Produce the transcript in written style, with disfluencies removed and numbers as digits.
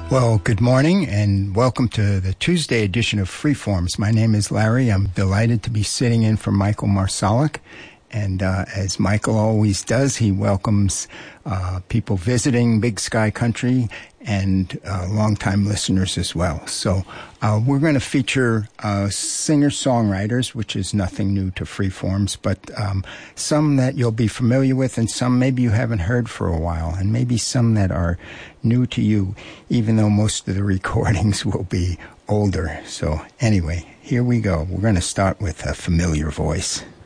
Well, good morning and welcome to the Tuesday edition of Freeforms. My name is Larry. I'm delighted to be sitting in for Michael Marsalek. And as Michael always does, he welcomes people visiting Big Sky Country and longtime listeners as well. So we're going to feature singer-songwriters, which is nothing new to Freeforms, but some that you'll be familiar with and some maybe you haven't heard for a while, and maybe some that are new to you, even though most of the recordings will be older. So anyway, here we go. We're going to start with a familiar voice.